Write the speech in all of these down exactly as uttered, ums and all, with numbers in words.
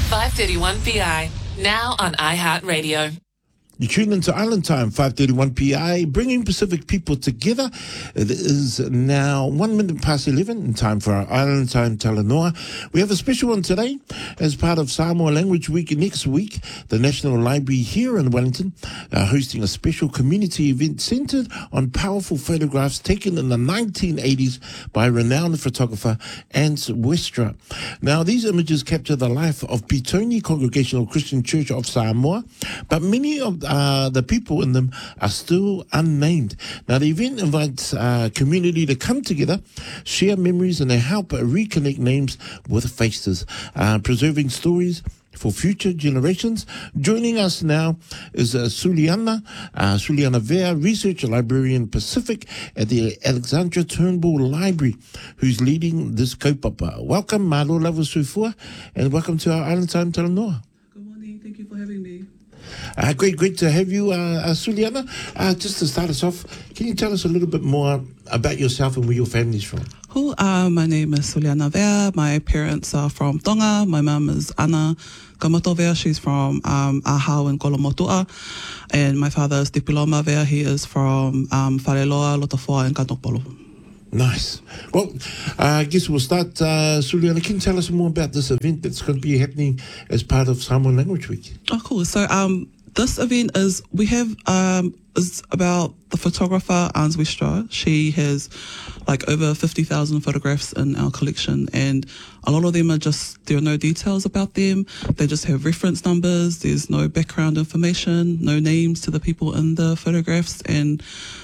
five thirty-one P I, now on iHeartRadio. You tune into Island Time, five thirty-one P I, bringing Pacific people together. It is now one minute past eleven, and time for our Island Time Talanoa. We have a special one today as part of Samoa Language Week. Next week, the National Library here in Wellington are hosting a special community event centered on powerful photographs taken in the nineteen eighties by renowned photographer Ans Westra. Now, these images capture the life of Petone Congregational Christian Church of Samoa, but many of Uh, the people in them are still unnamed. Now, the event invites uh, community to come together, share memories, and help reconnect names with faces, uh, preserving stories for future generations. Joining us now is uh, Suliana, uh, Suliana Vea, Research Librarian Pacific at the Alexandra Turnbull Library, who's leading this kaupapa. Welcome, Malo Lavasufua, and welcome to our Island Time Talanoa. Good morning. Thank you for having me. Uh, great, great to have you, uh, uh, Suliana. Uh, just to start us off, can you tell us a little bit more about yourself and where your family's from? Cool. Uh, my name is Suliana Vea. My parents are from Tonga. My mum is Ana Kamato Vea. She's from um, Ahau in Kolomotua. And my father is Dipiloma Vea. He is from um, Whareloa, Lotofoa, and Kanopolo. Nice. Well, uh, I guess we'll start. Uh, Suliana, can you tell us more about this event that's going to be happening as part of Samoan Language Week? Oh, cool. So um, this event is, we have, um, is about the photographer Ans Westra. She has like over fifty thousand photographs in our collection, and a lot of them are just, there are no details about them. They just have reference numbers. There's no background information, no names to the people in the photographs. And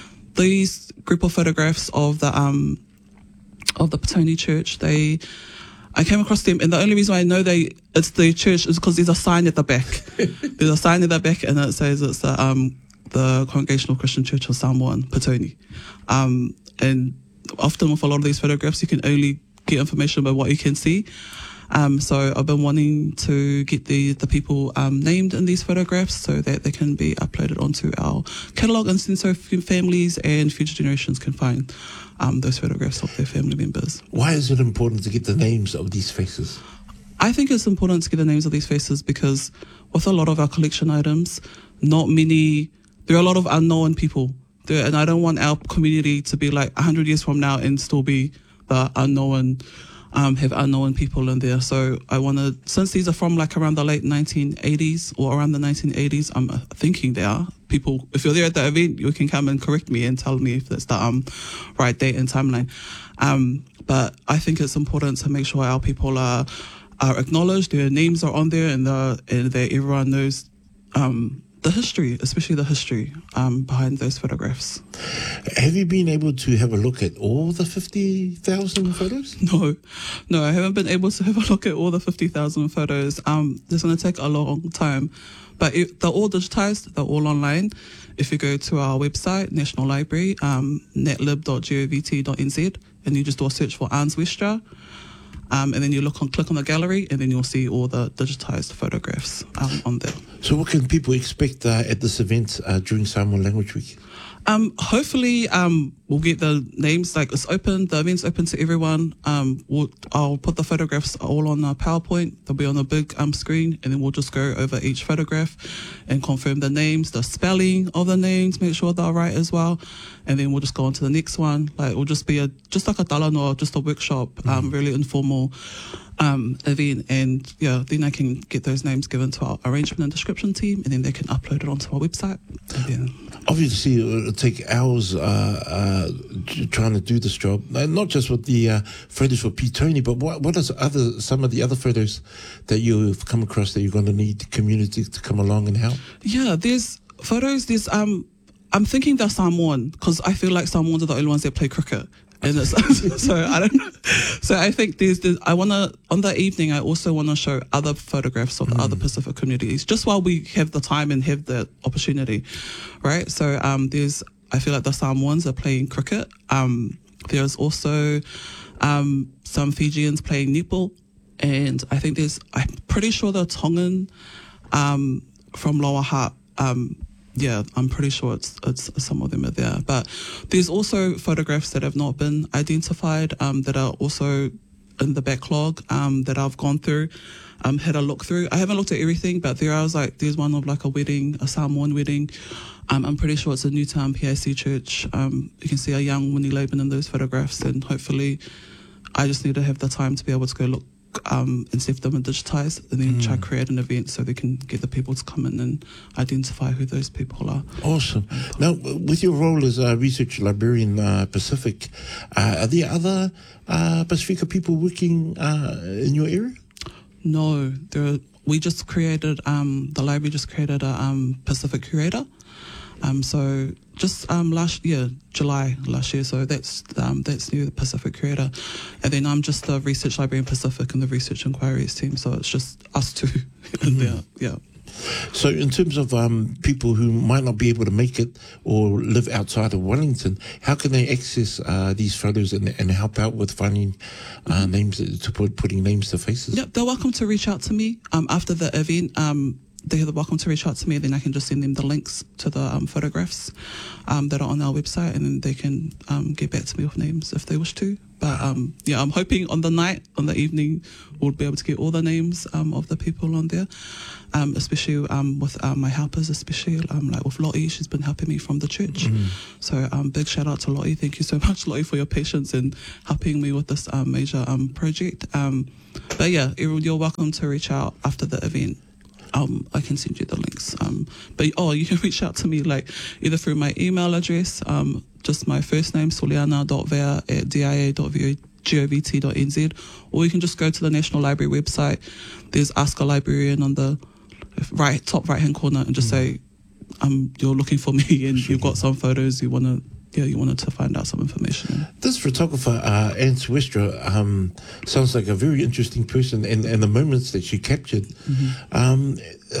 these group of photographs of the um of the Petone Church, they I came across them, and the only reason I know they it's the church is because there's a sign at the back. There's a sign at the back, and it says it's the um the Congregational Christian Church of Samoa in Petone. Um, and often with a lot of these photographs, you can only get information by what you can see. Um, so I've been wanting to get the, the people um, named in these photographs so that they can be uploaded onto our catalogue, and so families and future generations can find um, those photographs of their family members. Why is it important to get the names of these faces? I think it's important to get the names of these faces because with a lot of our collection items, not many, there are a lot of unknown people there, and I don't want our community to be like one hundred years from now and still be the unknown Um, have unknown people in there. So I want to, since these are from like around the late nineteen eighties or around the nineteen eighties, I'm thinking they are people, if you're there at the event, you can come and correct me and tell me if that's the um, right date and timeline. Um, but I think it's important to make sure our people are are acknowledged, their names are on there, and, the, and that everyone knows um, the history, especially the history um, behind those photographs. Have you been able to have a look at all the fifty thousand photos? No, no, I haven't been able to have a look at all the fifty thousand photos. Um, it's going to take a long time, but it, they're all digitized, they're all online. If you go to our website, National Library, um, netlib dot govt dot n z, and you just do a search for Ans Westra, Um, and then you look on, click on the gallery, and then you'll see all the digitized photographs um, on there. So what can people expect uh, at this event uh, during Samoan Language Week? Um, hopefully, um, we'll get the names, like it's open, the event's open to everyone. Um, we'll, I'll put the photographs all on a PowerPoint. They'll be on a big um, screen, and then we'll just go over each photograph and confirm the names, the spelling of the names, make sure they're right as well. And then we'll just go on to the next one. Like, it'll just be a, just like a talanoa, just a workshop, mm-hmm. um, really informal um, event. And yeah, then I can get those names given to our arrangement and description team, and then they can upload it onto our website. And then, obviously, it'll take hours uh, uh, trying to do this job, not just with the uh, photos for Petone, but what what are other some of the other photos that you've come across that you're going to need the community to come along and help? Yeah, there's photos. There's um, I'm thinking they're Samoan because I feel like Samoans are the only ones that play cricket. And it's, so I don't know. So I think there's, there's I want to, on that evening, I also want to show other photographs of the mm. other Pacific communities, just while we have the time and have the opportunity, right? So um, there's, I feel like the Samoans are playing cricket. Um, there's also um, some Fijians playing netball. And I think there's, I'm pretty sure they're Tongan um, from Lower Hutt. Um, Yeah, I'm pretty sure it's it's some of them are there. But there's also photographs that have not been identified um, that are also in the backlog um, that I've gone through, um, had a look through. I haven't looked at everything, but there I was like, there's one of like a wedding, a Samoan wedding. Um, I'm pretty sure it's a Newtown P I C church. Um, you can see a young Winnie Laban in those photographs, and hopefully I just need to have the time to be able to go look um, and see if them are digitized, and then mm. try to create an event so they can get the people to come in and identify who those people are. Awesome. Now, with your role as a research librarian uh, Pacific, uh, are there other uh, Pacifica people working uh, in your area? No, there are, we just created, um, the library just created a um, Pacific curator. Um, so just um, last year, July last year, so that's um, that's new, the Pacific Curator. And then I'm just the Research Librarian Pacific and the Research Inquiries team, so it's just us two in there, yeah. So in terms of um, people who might not be able to make it or live outside of Wellington, how can they access uh, these photos and, and help out with finding uh, names, to put putting names to faces? Yep, they're welcome to reach out to me um, after the event. Um, they're welcome to reach out to me, then I can just send them the links to the um, photographs um, that are on our website, and then they can um, get back to me with names if they wish to. But um, yeah, I'm hoping on the night, on the evening, we'll be able to get all the names um, of the people on there, um, especially um, with um, my helpers, especially um, like with Lottie. She's been helping me from the church. Mm. So um, big shout out to Lottie. Thank you so much, Lottie, for your patience in helping me with this um, major um, project. Um, but yeah, you're welcome to reach out after the event. Um, I can send you the links. Um, but oh, you can reach out to me like either through my email address, um, just my first name, soliana dot vea at d i a dot govt dot n z, or you can just go to the National Library website. There's Ask a Librarian on the right top right hand corner, and just mm. say, um, you're looking for me and sure. you've got some photos you want to. Yeah, you wanted to find out some information. This photographer, uh, Anne Westra, um, sounds like a very interesting person, and, and the moments that she captured. Mm-hmm. Um,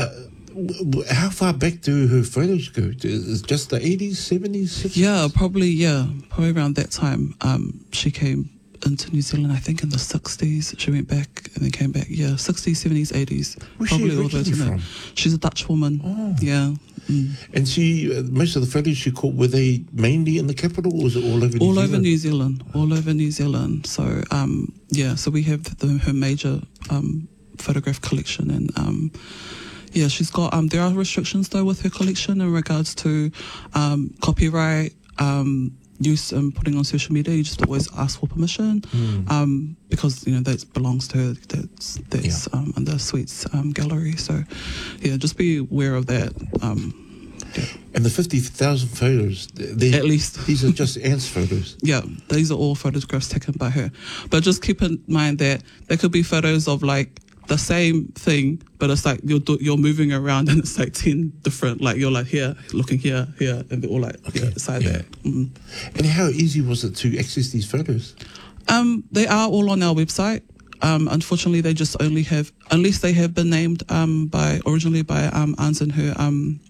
uh, how far back do her photos go? Is it just the eighties, seventies, sixties? Yeah, probably, yeah. Probably around that time. Um, she came into New Zealand, I think in the sixties. She went back and then came back. Yeah, sixties, seventies, eighties. Where's probably she originally from? She's a Dutch woman. Oh. Yeah. Mm. And she, uh, most of the photos she caught, were they mainly in the capital, or was it all over New all Zealand? All over New Zealand. All over New Zealand. So, um, yeah, so we have the, her major um, photograph collection, and um, yeah, she's got, um, there are restrictions though with her collection in regards to um, copyright, um, use and putting on social media. You just always ask for permission, mm. um, because you know that belongs to her. That's that's yeah. um, under Sweet's um, gallery. So yeah, just be aware of that. Um, yeah. And the fifty thousand photos, at least these are just Anne's photos. Yeah, these are all photographs taken by her. But just keep in mind that there could be photos of like the same thing, but it's like you're you're moving around and it's like ten different, like you're like here, looking here, here, and they're all like okay. yeah, side yeah. there. Mm. And how easy was it to access these photos? Um, they are all on our website. Um, unfortunately, they just only have, unless they have been named um, by originally by um, Ans and her. Um,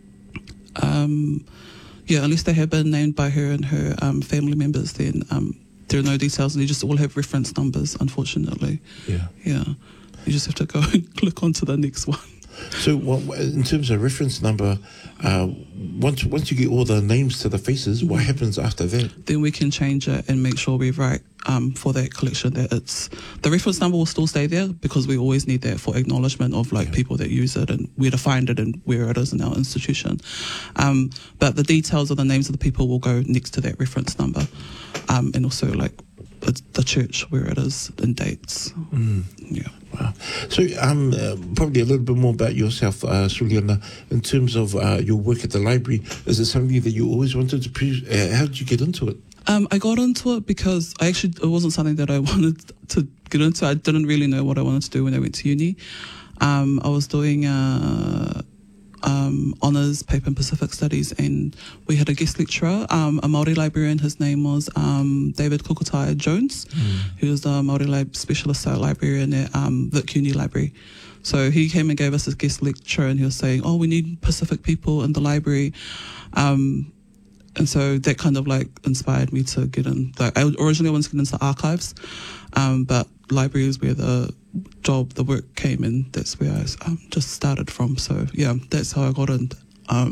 um, yeah, unless they have been named by her and her um, family members, then um, there are no details, and they just all have reference numbers. Unfortunately, yeah, yeah. You just have to go and click on to the next one. So what, in terms of reference number, uh, once once you get all the names to the faces, what happens after that? Then we can change it and make sure we write um, for that collection that it's, the reference number will still stay there, because we always need that for acknowledgement of like yeah. people that use it and where to find it and where it is in our institution. Um, but the details of the names of the people will go next to that reference number, um, and also like the, the church where it is and dates. Mm. Yeah. Wow. So um, uh, probably a little bit more about yourself, uh, Suliana, in terms of uh, your work at the library. Is it something that you always wanted to pre- uh, how did you get into it? Um, I got into it because I actually, it wasn't something that I wanted to get into. I didn't really know what I wanted to do when I went to uni. Um, I was doing uh, um, honours paper in Pacific Studies, and we had a guest lecturer, um, a Māori librarian. His name was um, David Kukutai Jones. Mm. He was the Māori lib- specialist librarian at um, Vic Uni Library. So he came and gave us his guest lecture, and he was saying, oh, we need Pacific people in the library. Um, and so that kind of like inspired me to get in. Like I originally wanted to get into archives, um, but library is where the job, the work came in. That's where I um, just started from. So yeah, that's how I got in. Um,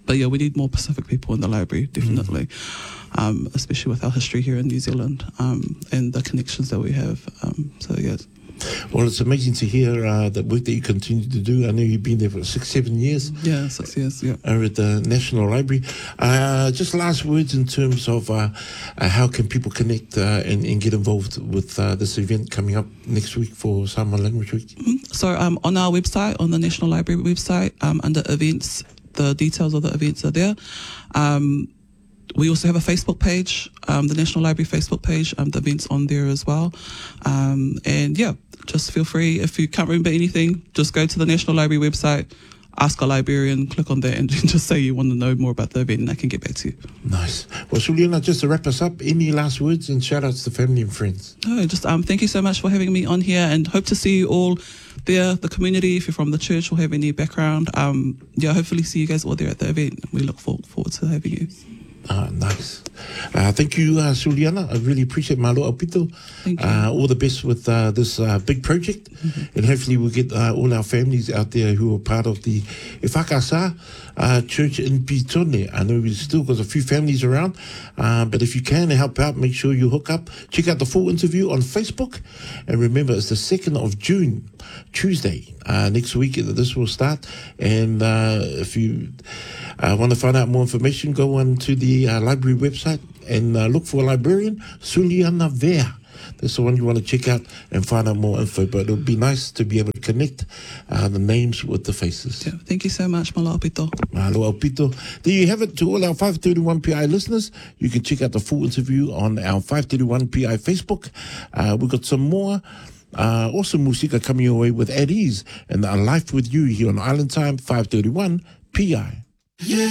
but yeah, we need more Pacific people in the library, definitely, mm. um, especially with our history here in New Zealand um, and the connections that we have. Um, so, yeah. Well, it's amazing to hear uh, the work that you continue to do. I know you've been there for six, seven years. Yeah, six years, yeah. Over at the National Library. Uh, just last words in terms of uh, uh, how can people connect uh, and, and get involved with uh, this event coming up next week for Samoan Language Week? Mm-hmm. So um, on our website, on the National Library website, um, under events, the details of the events are there. Um, We also have a Facebook page, um, the National Library Facebook page, um, the event's on there as well. Um, and yeah, just feel free, if you can't remember anything, just go to the National Library website, ask a librarian, click on that and just say you want to know more about the event and I can get back to you. Nice. Well, Suliana, just to wrap us up, any last words and shout outs to family and friends? No, just um, thank you so much for having me on here and hope to see you all there, the community, if you're from the church or have any background. Um, yeah, hopefully see you guys all there at the event. We look forward, forward to having you. Ah, nice. Uh, thank you, uh, Suliana. I really appreciate Malo Apito. Thank you. Uh, all the best with uh, this uh, big project. Mm-hmm. And hopefully we'll get uh, all our families out there who are part of the E Whakasa uh, church in Pitone. I know we've still got a few families around, uh, but if you can help out, make sure you hook up. Check out the full interview on Facebook. And remember, it's the second of June, Tuesday. Uh, next week, this will start. And uh, if you uh, want to find out more information, go on to the uh, library website and uh, look for a librarian, Suliana Vea. That's the one you want to check out and find out more info. But it would be nice to be able to connect uh, the names with the faces. Yeah, thank you so much, Malo Apito. Malo Apito. There you have it. To all our five thirty-one P I listeners, you can check out the full interview on our five thirty-one P I Facebook. Uh, we've got some more Uh, awesome musika coming your way with At Ease and A Life With You here on Island Time five thirty-one P I. Yeah.